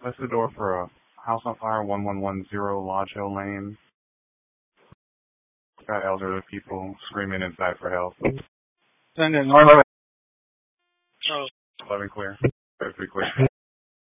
That's the door for a house on fire, 1110 Lodge Hill Lane. Got elderly people screaming inside for help. Send it normal. Oh. 11 clear. Perfectly clear.